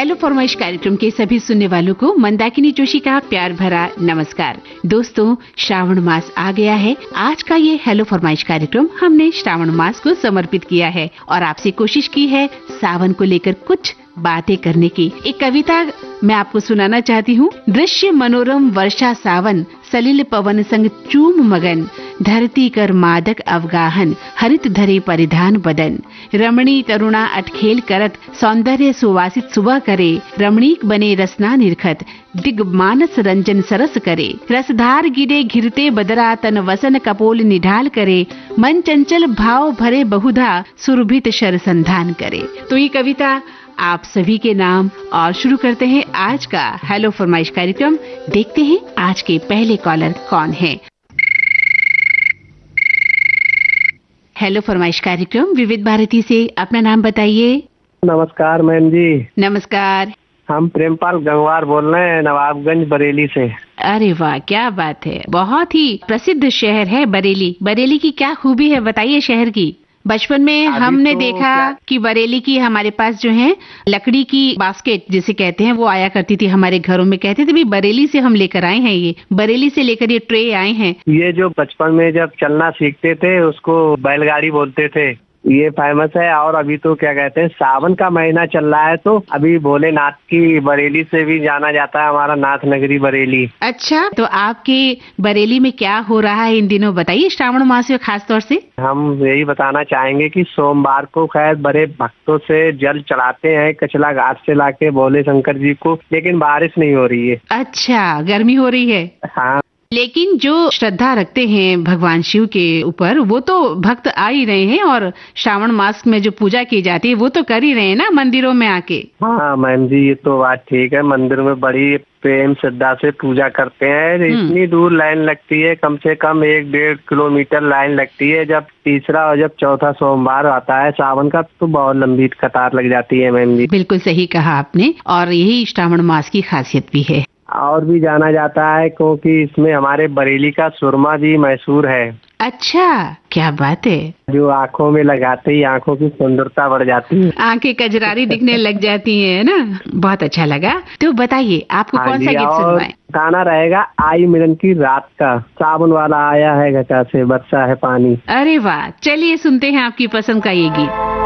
Hello फरमाइश कार्यक्रम के सभी सुनने वालों को मंदाकिनी जोशी का प्यार भरा नमस्कार। दोस्तों, श्रावण मास आ गया है। आज का ये हेलो फरमाइश कार्यक्रम हमने श्रावण मास को समर्पित किया है और आपसे कोशिश की है सावन को लेकर कुछ बातें करने की। एक कविता मैं आपको सुनाना चाहती हूँ। दृश्य मनोरम वर्षा सावन, सलिल पवन संग चूम मगन, धरती कर मादक अवगाहन, हरित धरे परिधान बदन, रमणी तरुणा अटखेल करत, सौंदर्य सुवासित सुबह करे, रमणीक बने रसना निर्खत, दिग मानस रंजन सरस करे, रसधार गिरे घिरते बदरा, तन वसन कपोल निढाल करे, मन चंचल भाव भरे बहुधा, सुरभित शर संधान करे। तो ये कविता आप सभी के नाम। और शुरू करते हैं आज का हेलो फरमाइश कार्यक्रम। देखते हैं आज के पहले कॉलर कौन है। हेलो फरमाइश कार्यक्रम विविध भारती से, अपना नाम बताइए। नमस्कार मैम जी। नमस्कार। हम प्रेमपाल गंगवार बोल रहे हैं, नवाबगंज बरेली से। अरे वाह, क्या बात है। बहुत ही प्रसिद्ध शहर है बरेली। बरेली की क्या खूबी है, बताइए शहर की। बचपन में हमने देखा कि बरेली की हमारे पास जो है लकड़ी की बास्केट जिसे कहते हैं वो आया करती थी हमारे घरों में। कहते थे भी बरेली से हम लेकर आए हैं, ये बरेली से लेकर ये ट्रे आए हैं। ये जो बचपन में जब चलना सीखते थे उसको बैलगाड़ी बोलते थे, ये फेमस है। और अभी तो क्या कहते हैं, सावन का महीना चल रहा है तो अभी भोलेनाथ की बरेली से भी जाना जाता है हमारा नाथ नगरी बरेली। अच्छा, तो आपके बरेली में क्या हो रहा है इन दिनों, बताइए श्रावण मास में खास तौर से। हम यही बताना चाहेंगे कि सोमवार को खैर बड़े भक्तों से जल चढ़ाते हैं कचला घाट से लाके भोले शंकर जी को, लेकिन बारिश नहीं हो रही है। अच्छा, गर्मी हो रही है। हाँ, लेकिन जो श्रद्धा रखते हैं भगवान शिव के ऊपर वो तो भक्त आ ही रहे हैं, और श्रावण मास में जो पूजा की जाती है वो तो कर ही रहे हैं ना मंदिरों में आके। हाँ मैम जी, ये तो बात ठीक है। मंदिर में बड़ी प्रेम श्रद्धा से पूजा करते हैं। इतनी दूर लाइन लगती है, कम से कम 1-1.5 किलोमीटर लाइन लगती है। जब तीसरा और जब चौथा सोमवार आता है सावन का तो बहुत लंबी कतार लग जाती है मैम जी। बिल्कुल सही कहा आपने, और यही श्रावण मास की खासियत भी है। और भी जाना जाता है क्योंकि इसमें हमारे बरेली का सुरमा भी मशहूर है। अच्छा, क्या बात है। जो आँखों में लगाते ही आँखों की सुंदरता बढ़ जाती है, आँखें कजरारी दिखने लग जाती है ना। बहुत अच्छा लगा। तो बताइए आपको कौन सा गीत सुनवाएं? गाना रहेगा आई मिलन की रात का, सावन वाला आया है घटा से बरसा है पानी। अरे वाह, चलिए सुनते हैं आपकी पसंद का ये गीत।